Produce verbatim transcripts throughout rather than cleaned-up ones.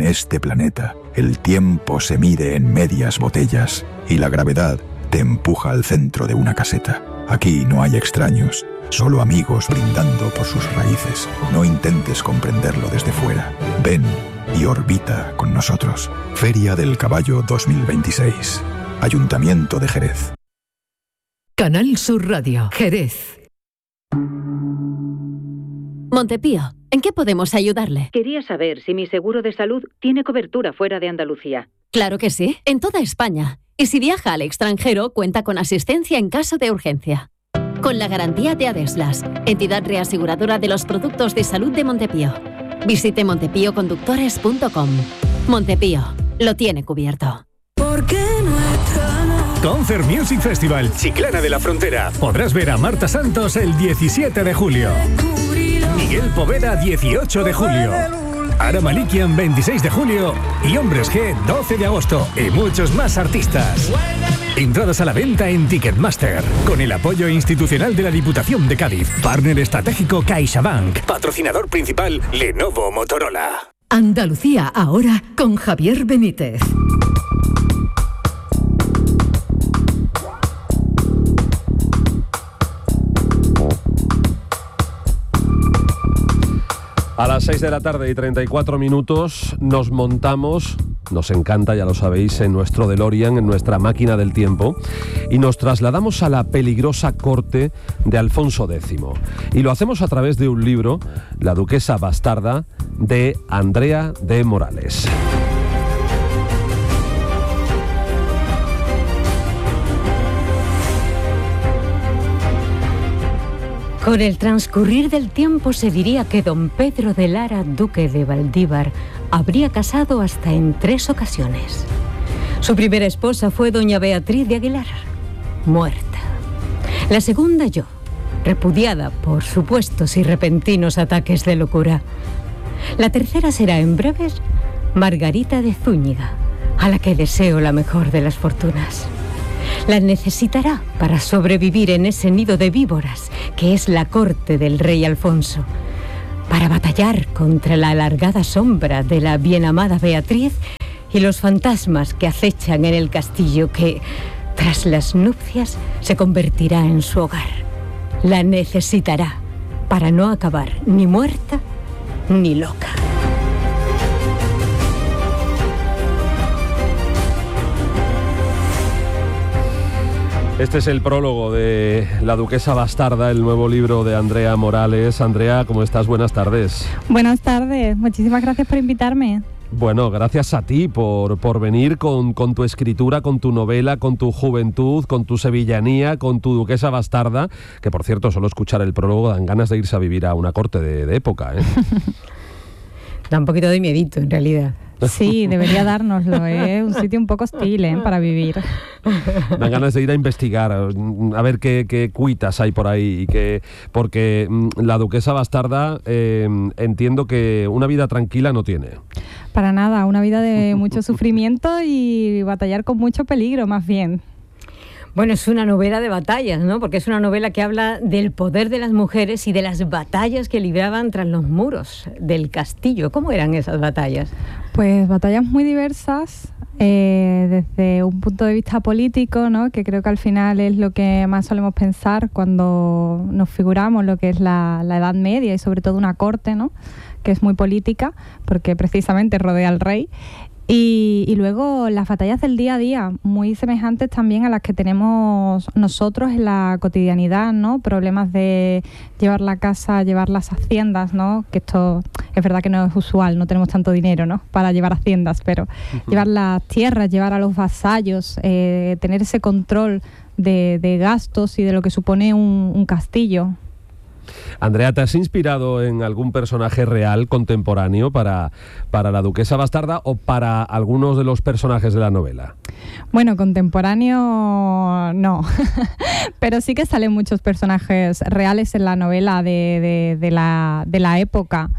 este planeta, el tiempo se mide en medias botellas y la gravedad te empuja al centro de una caseta. Aquí no hay extraños, solo amigos brindando por sus raíces. No intentes comprenderlo desde fuera. Ven y orbita con nosotros. Feria del Caballo dos mil veintiséis. Ayuntamiento de Jerez. Canal Sur Radio, Jerez. Montepío, ¿en qué podemos ayudarle? Quería saber si mi seguro de salud tiene cobertura fuera de Andalucía. Claro que sí, en toda España. Y si viaja al extranjero, cuenta con asistencia en caso de urgencia. Con la garantía de Adeslas, entidad reaseguradora de los productos de salud de Montepío. Visite montepío conductores punto com. Montepío, lo tiene cubierto. Concert Music Festival, Chiclana de la Frontera. Podrás ver a Marta Santos el diecisiete de julio. Miguel Poveda dieciocho de julio. Ara Malikian veintiséis de julio. Y Hombres G doce de agosto. Y muchos más artistas. Entradas a la venta en Ticketmaster. Con el apoyo institucional de la Diputación de Cádiz. Partner estratégico CaixaBank. Patrocinador principal Lenovo Motorola. Andalucía ahora con Javier Benítez. A las seis de la tarde y treinta y cuatro minutos nos montamos, nos encanta, ya lo sabéis, en nuestro DeLorean, en nuestra máquina del tiempo, y nos trasladamos a la peligrosa corte de Alfonso décimo. Y lo hacemos a través de un libro, La duquesa bastarda, de Andrea de Morales. Con el transcurrir del tiempo se diría que don Pedro de Lara, duque de Valdívar, habría casado hasta en tres ocasiones. Su primera esposa fue doña Beatriz de Aguilar, muerta. La segunda yo, repudiada por supuestos y repentinos ataques de locura. La tercera será en breves Margarita de Zúñiga, a la que deseo la mejor de las fortunas. La necesitará para sobrevivir en ese nido de víboras que es la corte del rey Alfonso, para batallar contra la alargada sombra de la bien amada Beatriz y los fantasmas que acechan en el castillo que, tras las nupcias, se convertirá en su hogar. La necesitará para no acabar ni muerta ni loca. Este es el prólogo de La duquesa bastarda, el nuevo libro de Andrea Morales. Andrea, ¿cómo estás? Buenas tardes. Buenas tardes, muchísimas gracias por invitarme. Bueno, gracias a ti por, por venir con, con tu escritura, con tu novela, con tu juventud, con tu sevillanía, con tu duquesa bastarda, que por cierto, solo escuchar el prólogo dan ganas de irse a vivir a una corte de, de época, ¿eh? Da un poquito de miedito, en realidad. Sí, debería dárnoslo, es ¿eh? Un sitio un poco hostil, ¿eh? Para vivir. Dan ganas de ir a investigar, a ver qué, qué cuitas hay por ahí, y que, porque la duquesa bastarda, eh, entiendo que una vida tranquila no tiene. Para nada, una vida de mucho sufrimiento y batallar con mucho peligro, más bien. Bueno, es una novela de batallas, ¿no? Porque es una novela que habla del poder de las mujeres y de las batallas que libraban tras los muros del castillo. ¿Cómo eran esas batallas? Pues batallas muy diversas, eh, desde un punto de vista político, ¿no? Que creo que al final es lo que más solemos pensar cuando nos figuramos lo que es la, la Edad Media y sobre todo una corte, ¿no? Que es muy política porque precisamente rodea al rey. Y, y luego las batallas del día a día, muy semejantes también a las que tenemos nosotros en la cotidianidad, ¿no? Problemas de llevar la casa, llevar las haciendas, ¿no? Que esto es verdad que no es usual, no tenemos tanto dinero, ¿no? Para llevar haciendas, pero uh-huh. Llevar las tierras, llevar a los vasallos, eh, tener ese control de, de gastos y de lo que supone un, un castillo. Andrea, ¿te has inspirado en algún personaje real contemporáneo para, para la duquesa bastarda o para algunos de los personajes de la novela? Bueno, contemporáneo no, pero sí que salen muchos personajes reales en la novela de, de, de, la, de la época.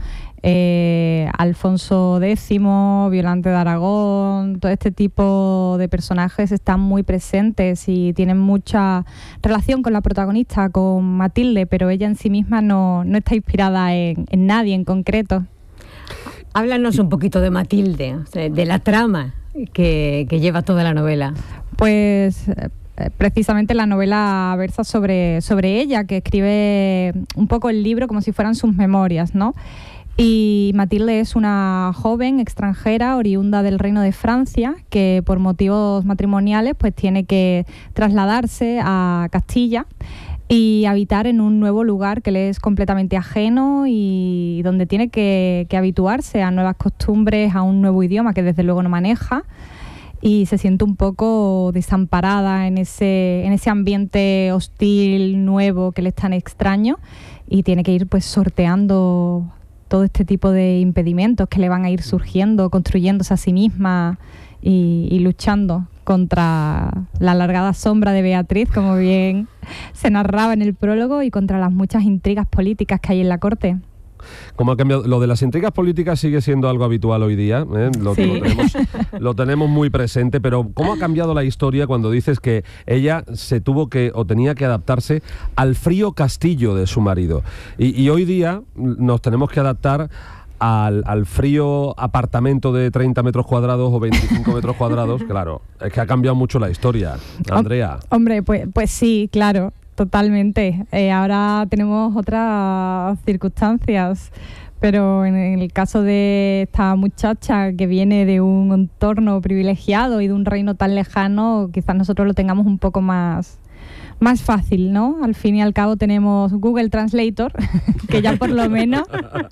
Eh, Alfonso décimo, Violante de Aragón, todo este tipo de personajes están muy presentes y tienen mucha relación con la protagonista, con Matilde, pero ella en sí misma no, no está inspirada en, en nadie en concreto. Háblanos un poquito de Matilde, o sea, de la trama que, que lleva toda la novela. Pues precisamente la novela versa sobre, sobre ella, que escribe un poco el libro como si fueran sus memorias, ¿no? Y Matilde es una joven extranjera oriunda del Reino de Francia que por motivos matrimoniales pues tiene que trasladarse a Castilla y habitar en un nuevo lugar que le es completamente ajeno y donde tiene que, que habituarse a nuevas costumbres, a un nuevo idioma que desde luego no maneja, y se siente un poco desamparada en ese, en ese ambiente hostil, nuevo, que le es tan extraño, y tiene que ir pues sorteando todo este tipo de impedimentos que le van a ir surgiendo, construyéndose a sí misma y, y luchando contra la alargada sombra de Beatriz, como bien se narraba en el prólogo, y contra las muchas intrigas políticas que hay en la corte. ¿Cómo ha cambiado? Lo de las intrigas políticas sigue siendo algo habitual hoy día, ¿eh? lo, sí. lo, tenemos, lo tenemos muy presente, pero ¿cómo ha cambiado la historia cuando dices que ella se tuvo que o tenía que adaptarse al frío castillo de su marido? Y, y hoy día nos tenemos que adaptar Al, al frío apartamento de treinta metros cuadrados o veinticinco metros cuadrados. Claro, es que ha cambiado mucho la historia, Andrea. Hombre, pues, pues sí, claro, totalmente. Eh, ahora tenemos otras circunstancias, pero en el caso de esta muchacha que viene de un entorno privilegiado y de un reino tan lejano, quizás nosotros lo tengamos un poco más... más fácil, ¿no? Al fin y al cabo tenemos Google Translator, que ya por lo menos...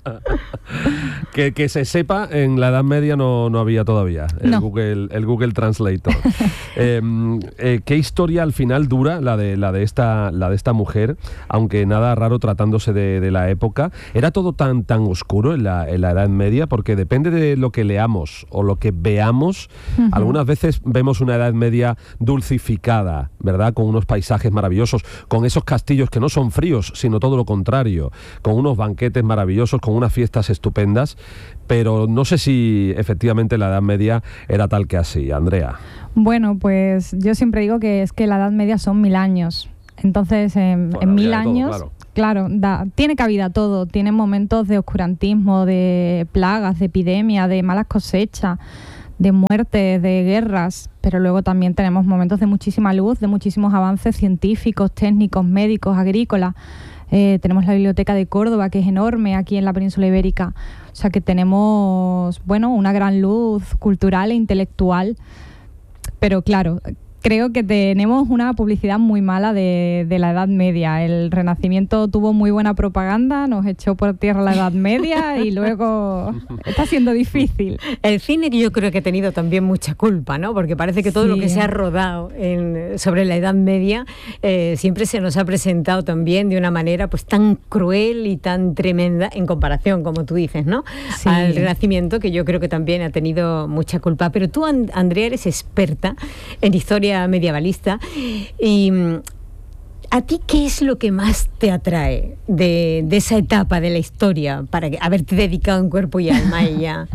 que, que se sepa, en la Edad Media no, no había todavía el, no. Google, el Google Translator. eh, eh, ¿Qué historia al final dura la de, la de, esta, la de esta mujer? Aunque nada raro tratándose de, de la época. ¿Era todo tan, tan oscuro en la, en la Edad Media? Porque depende de lo que leamos o lo que veamos. Uh-huh. Algunas veces vemos una Edad Media dulcificada, ¿verdad? Con unos paisajes maravillosos, con esos castillos que no son fríos, sino todo lo contrario, con unos banquetes maravillosos, con unas fiestas estupendas, pero no sé si efectivamente la Edad Media era tal que así, Andrea. Bueno, pues yo siempre digo que es que la Edad Media son mil años, entonces en, bueno, en mil años... Todo, claro. Claro, da, tiene cabida todo, tiene momentos de oscurantismo, de plagas, de epidemia, de malas cosechas, de muertes, de guerras, pero luego también tenemos momentos de muchísima luz, de muchísimos avances científicos, técnicos, médicos, agrícolas. Eh, tenemos la Biblioteca de Córdoba, que es enorme aquí en la península ibérica. O sea que tenemos, bueno, una gran luz cultural e intelectual. Pero claro, creo que tenemos una publicidad muy mala de, de la Edad Media. El Renacimiento tuvo muy buena propaganda, nos echó por tierra la Edad Media y luego está siendo difícil. El cine yo creo que ha tenido también mucha culpa, ¿no? Porque parece que todo sí. lo que se ha rodado en, sobre la Edad Media eh, siempre se nos ha presentado también de una manera pues tan cruel y tan tremenda en comparación, como tú dices, ¿no? Sí. Al Renacimiento, que yo creo que también ha tenido mucha culpa. Pero tú, Andrea, eres experta en historia medievalista, y ¿a ti qué es lo que más te atrae de, de esa etapa de la historia para haberte dedicado en cuerpo y alma a ella?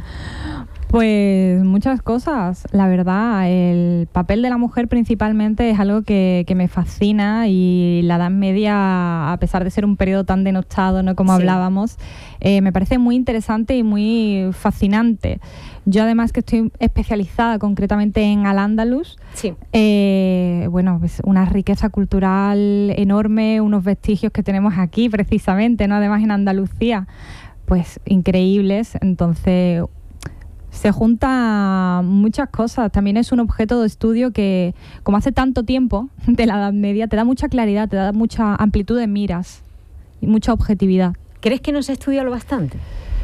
Pues muchas cosas, la verdad. El papel de la mujer principalmente es algo que, que me fascina, y la Edad Media, a pesar de ser un periodo tan denostado, ¿no? Como sí. hablábamos, eh, me parece muy interesante y muy fascinante. Yo además que estoy especializada concretamente en Al-Ándalus, sí. eh, bueno, pues una riqueza cultural enorme, unos vestigios que tenemos aquí precisamente, ¿no? Además en Andalucía, pues increíbles. Entonces se juntan muchas cosas. También es un objeto de estudio que, como hace tanto tiempo de la Edad Media, te da mucha claridad, te da mucha amplitud de miras y mucha objetividad. ¿Crees que no se ha estudiado bastante?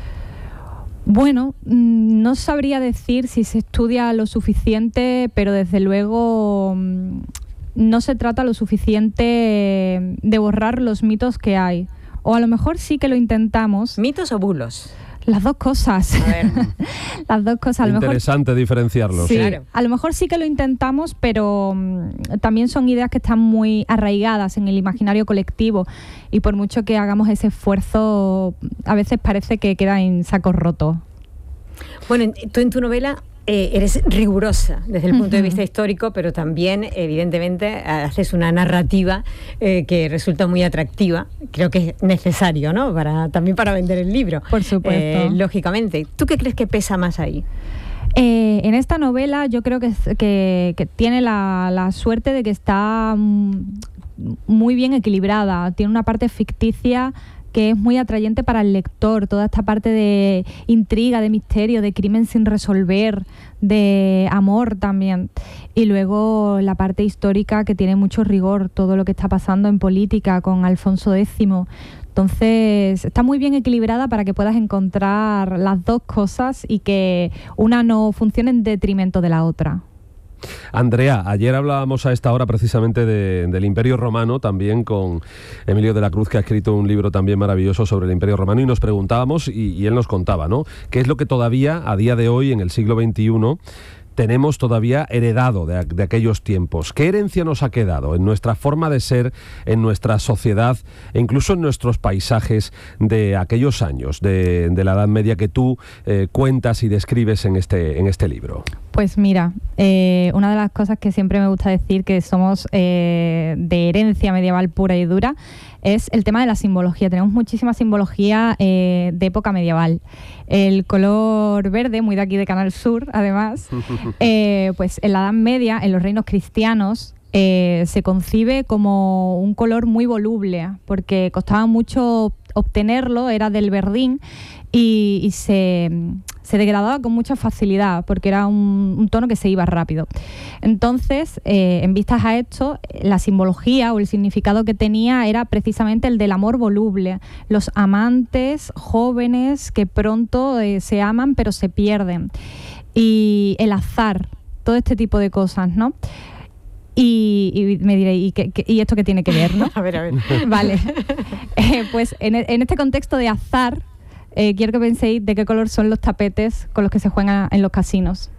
Bueno, no sabría decir si se estudia lo suficiente, pero desde luego no se trata lo suficiente de borrar los mitos que hay. O a lo mejor sí que lo intentamos. ¿Mitos o bulos? Las dos cosas. A ver. Las dos cosas. A lo Interesante mejor, diferenciarlos. Sí, claro. A lo mejor sí que lo intentamos, pero um, también son ideas que están muy arraigadas en el imaginario colectivo, y por mucho que hagamos ese esfuerzo, a veces parece que queda en saco roto. Bueno, tú en tu novela eh, eres rigurosa desde el punto de vista histórico, pero también, evidentemente, haces una narrativa eh, que resulta muy atractiva. Creo que es necesario, ¿no? Para, también para vender el libro. Por supuesto. Eh, lógicamente. ¿Tú qué crees que pesa más ahí? Eh, en esta novela yo creo que, que, que tiene la, la suerte de que está muy bien equilibrada. Tiene una parte ficticia que es muy atrayente para el lector, toda esta parte de intriga, de misterio, de crimen sin resolver, de amor también. Y luego la parte histórica, que tiene mucho rigor, todo lo que está pasando en política con Alfonso décimo. Entonces está muy bien equilibrada para que puedas encontrar las dos cosas y que una no funcione en detrimento de la otra. Andrea, ayer hablábamos a esta hora precisamente de, del Imperio Romano, también con Emilio de la Cruz, que ha escrito un libro también maravilloso sobre el Imperio Romano, y nos preguntábamos, y, y él nos contaba, ¿no?, qué es lo que todavía, a día de hoy, en el siglo veintiuno, tenemos todavía heredado de, de aquellos tiempos. ¿Qué herencia nos ha quedado en nuestra forma de ser, en nuestra sociedad e incluso en nuestros paisajes de aquellos años, de, de la Edad Media, que tú eh, cuentas y describes en este, en este libro? Pues mira, eh, una de las cosas que siempre me gusta decir que somos eh, de herencia medieval pura y dura es el tema de la simbología. Tenemos muchísima simbología eh, de época medieval. El color verde, muy de aquí de Canal Sur, además, eh, pues en la Edad Media, en los reinos cristianos, eh, se concibe como un color muy voluble, porque costaba mucho obtenerlo, era del verdín, y, y se, se degradaba con mucha facilidad, porque era un, un tono que se iba rápido. Entonces, eh, en vistas a esto, la simbología o el significado que tenía era precisamente el del amor voluble, los amantes jóvenes que pronto eh, se aman pero se pierden, y el azar, todo este tipo de cosas, ¿no? Y, y me diré, ¿y, qué, qué, ¿y esto qué tiene que ver, no? A ver, a ver. Vale. Eh, pues en, en este contexto de azar, eh, quiero que penséis de qué color son los tapetes con los que se juegan en los casinos.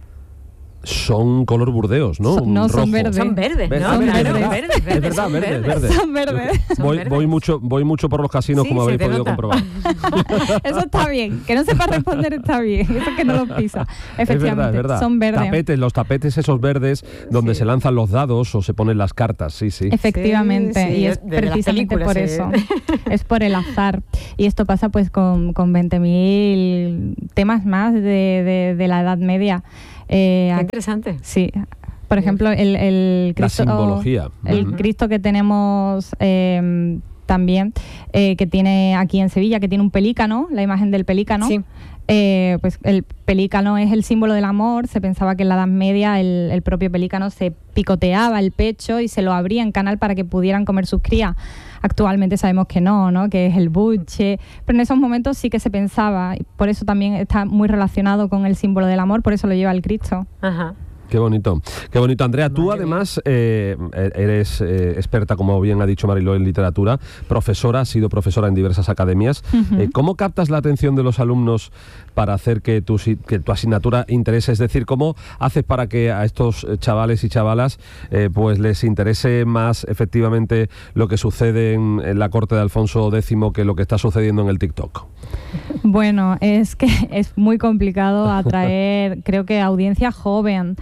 Son color burdeos, ¿no? Son, no, rojo. son verdes. Son verdes, ¿no? Son Claro, verdes. verdes, Es verdad, son verdes, verdes. Son verdes. Son Voy, verdes. voy, mucho, voy mucho por los casinos, Sí, como se habéis te podido nota. comprobar. Eso está bien. Que no sepa responder está bien. Eso es que no lo pisa. Efectivamente, es verdad, es verdad. son verdes. Tapetes, los tapetes esos verdes donde Sí. se lanzan los dados o se ponen las cartas, sí, sí. Efectivamente, Sí, sí, y es de- de las precisamente películas, por eh. eso. Es por el azar. Y esto pasa pues con, con veinte mil temas más de, de, de la Edad Media. Eh, Qué aquí- interesante. sí. Por ejemplo, el, el La Cristo, simbología. el Ujú. Cristo que tenemos eh, también, eh, que tiene aquí en Sevilla, que tiene un pelícano, la imagen del pelícano. Sí. Eh, pues el pelícano es el símbolo del amor. Se pensaba que en la Edad Media el, el propio pelícano se picoteaba el pecho y se lo abría en canal para que pudieran comer sus crías. Actualmente sabemos que no, ¿no? Que es el buche, pero en esos momentos sí que se pensaba, y por eso también está muy relacionado con el símbolo del amor, por eso lo lleva el Cristo. Ajá. Qué bonito, qué bonito. Andrea, tú Madre además eh, eres eh, experta, como bien ha dicho Mariló, en literatura, profesora, has sido profesora en diversas academias. Ujú. Eh, ¿Cómo captas la atención de los alumnos para hacer que tu, si- que tu asignatura interese? Es decir, ¿cómo haces para que a estos eh, chavales y chavalas eh, pues les interese más efectivamente lo que sucede en, en la corte de Alfonso décimo que lo que está sucediendo en el TikTok? Bueno, es que es muy complicado atraer, creo que audiencia joven.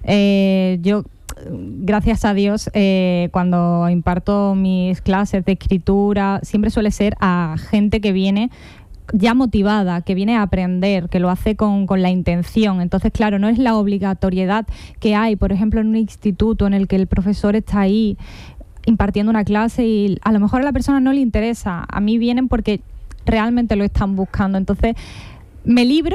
Eh, yo, gracias a Dios, eh, cuando imparto mis clases de escritura, siempre suele ser a gente que viene ya motivada, que viene a aprender, que lo hace con, con la intención. Entonces, claro, no es la obligatoriedad que hay, por ejemplo, en un instituto en el que el profesor está ahí impartiendo una clase y a lo mejor a la persona no le interesa. A mí vienen porque realmente lo están buscando. Entonces, me libro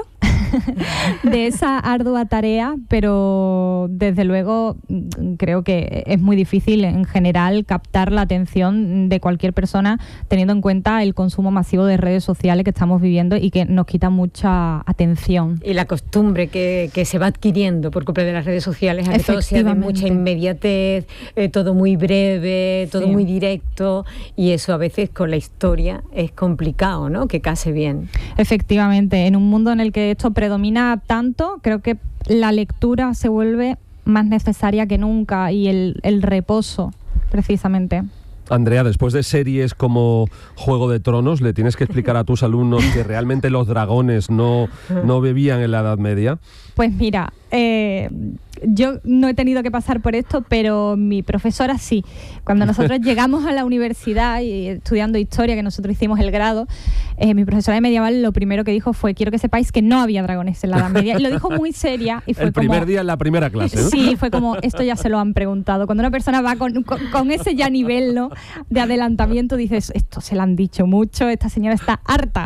de esa ardua tarea, pero desde luego mm, creo que es muy difícil en general captar la atención de cualquier persona, teniendo en cuenta el consumo masivo de redes sociales que estamos viviendo y que nos quita mucha atención. Y la costumbre que, que se va adquiriendo por culpa de las redes sociales, a que todo sea de Efectivamente. mucha inmediatez, eh, todo muy breve, todo Sí. muy directo, y eso a veces con la historia es complicado, ¿no? Que case bien. Efectivamente, en un mundo en el que esto predomina tanto, creo que la lectura se vuelve más necesaria que nunca y el, el reposo, precisamente. Andrea, después de series como Juego de Tronos, ¿le tienes que explicar a tus alumnos que realmente los dragones no, no bebían en la Edad Media? Pues mira, eh, yo no he tenido que pasar por esto, pero mi profesora sí. Cuando nosotros llegamos a la universidad y estudiando historia, que nosotros hicimos el grado, eh, mi profesora de medieval lo primero que dijo fue: quiero que sepáis que no había dragones en la Edad Media. Y lo dijo muy seria. Y fue el primer como, día en la primera clase, ¿no? Sí, fue como, esto ya se lo han preguntado. Cuando una persona va con, con, con ese ya nivel, ¿no?, de adelantamiento, dices, esto se lo han dicho mucho, esta señora está harta.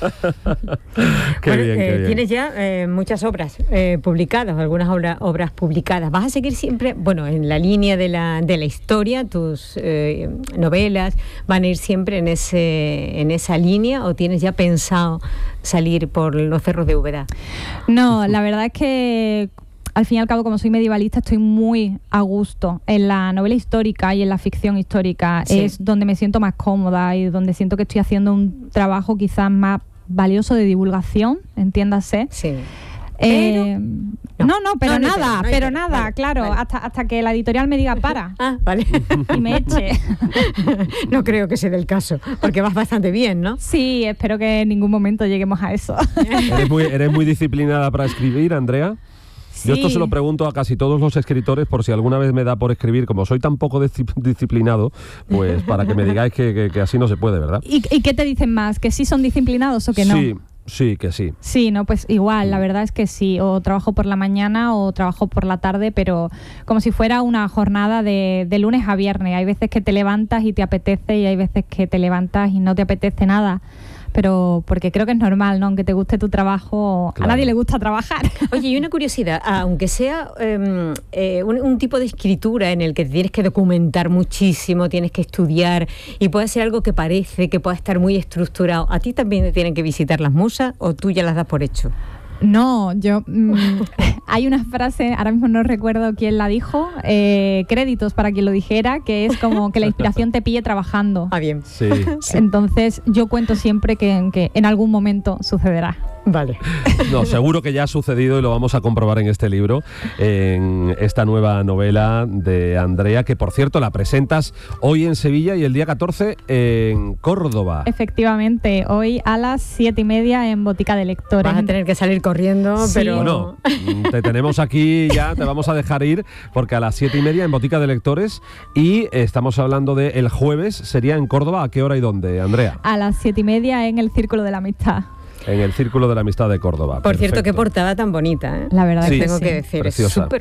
Qué bueno, bien, eh, qué bien. Tienes ya eh, muchas obras eh, publicadas, algunas obra, obras publicadas. ¿Vas a seguir siempre, bueno, en la línea de la, de la historia, tus eh, novelas van a ir siempre en, ese, en esa línea, o tienes ya pensado salir por los cerros de Úbeda? No, la verdad es que al fin y al cabo, como soy medievalista, estoy muy a gusto en la novela histórica y en la ficción histórica. Sí. Es donde me siento más cómoda y donde siento que estoy haciendo un trabajo quizás más valioso de divulgación, entiéndase. Sí. Eh, Pero, no, no, pero no, no, nada, pero, no pero pero, nada, vale, claro, vale. hasta hasta que la editorial me diga para. Ah, vale. Y me eche. No creo que sea el caso, porque vas bastante bien, ¿no? Sí, espero que en ningún momento lleguemos a eso. ¿Eres muy, eres muy disciplinada para escribir, Andrea? Sí. Yo esto se lo pregunto a casi todos los escritores, por si alguna vez me da por escribir. Como soy tan poco disci- disciplinado, pues para que me digáis que, que, que así no se puede, ¿verdad? ¿Y, ¿Y qué te dicen más? ¿Que sí son disciplinados o que no? Sí, sí, que sí. Sí, no, pues igual, la verdad es que sí, o trabajo por la mañana o trabajo por la tarde, pero como si fuera una jornada de, de lunes a viernes. Hay veces que te levantas y te apetece, y hay veces que te levantas y no te apetece nada. Pero porque creo que es normal, ¿no? Aunque te guste tu trabajo, Claro. a nadie le gusta trabajar. Oye, y una curiosidad, aunque sea eh, eh, un, un tipo de escritura en el que te tienes que documentar muchísimo, tienes que estudiar, y puede ser algo que parece que pueda estar muy estructurado, ¿a ti también te tienen que visitar las musas o tú ya las das por hecho? No, yo... Mmm, hay una frase, ahora mismo no recuerdo quién la dijo, eh, créditos para quien lo dijera, que es como que la inspiración te pille trabajando. Ah, bien. Sí. Entonces yo cuento siempre que, que en algún momento sucederá. Vale. No, seguro que ya ha sucedido y lo vamos a comprobar en este libro, en esta nueva novela de Andrea, que por cierto la presentas hoy en Sevilla y el día catorce en Córdoba. Efectivamente, hoy a las siete y media en Botica de Lectores. Vas a tener que salir corriendo, Sí. pero... Bueno, te tenemos aquí ya, te vamos a dejar ir, porque a las siete y media en Botica de Lectores, y estamos hablando de el jueves, sería en Córdoba. ¿A qué hora y dónde, Andrea? A las siete y media en el Círculo de la Amistad. En el Círculo de la Amistad de Córdoba. Por cierto, qué Perfecto. portada tan bonita, ¿eh? La verdad Sí. es que Tengo sí. que decir, Preciosa. es súper